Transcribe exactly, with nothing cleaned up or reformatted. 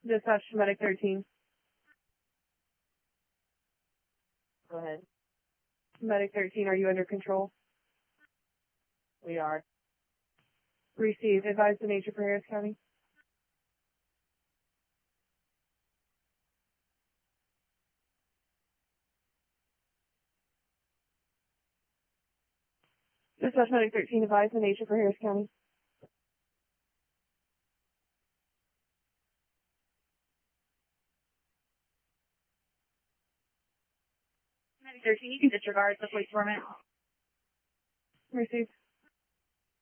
Dispatch to Medic thirteen. Go ahead. Medic thirteen, are you under control? We are. Received. Advise the nature for Harris County. Dispatch Medic thirteen, advise the nature for Harris County. Medic thirteen, you can disregard the police department. Received.